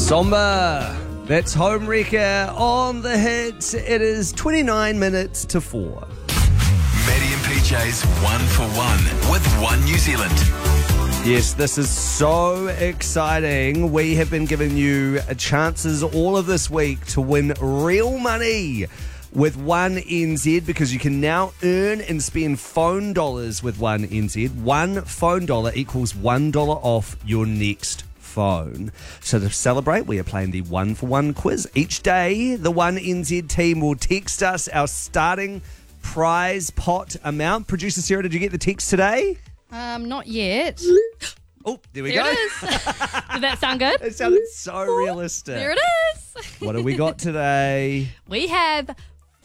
Somber. That's Home Wrecker on the hit. It is 29 minutes to 4. Maddie and PJ's 1 for 1 with One New Zealand. Yes, this is so exciting. We have been giving you chances all of this week to win real money with One NZ, because you can now earn and spend phone dollars with One NZ. One phone dollar equals $1 off your next phone. So to celebrate, we are playing the 1 for 1 quiz. Each day, the One NZ team will text us our starting prize pot amount. Producer Sarah, did you get the text today? Not yet. Oh, there we There go. it is. Did that sound good? It sounded so realistic. There it is. What have we got today? We have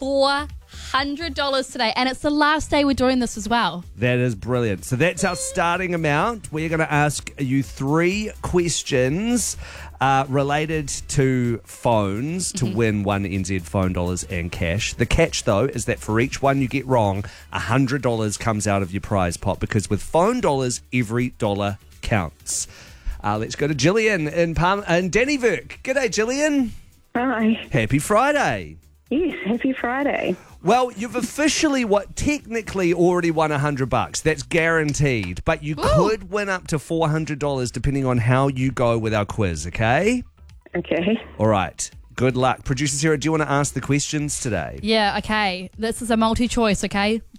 $400 today, and it's the last day we're doing this as well. That is brilliant. So that's our starting amount. We're going to ask you 3 questions related to phones to win One NZ phone dollars and cash. The catch, though, is that for each one you get wrong, $100 comes out of your prize pot, because with phone dollars, every dollar counts. Let's go to Gillian in Dannyvirk. G'day, Gillian. Hi. Happy Friday. Yes, happy Friday. Well, you've officially technically already won $100. That's guaranteed. But you could win up to $400 depending on how you go with our quiz, okay? Okay. All right. Good luck. Producer Sarah, do you want to ask the questions today? Yeah, okay. This is a multi-choice, okay?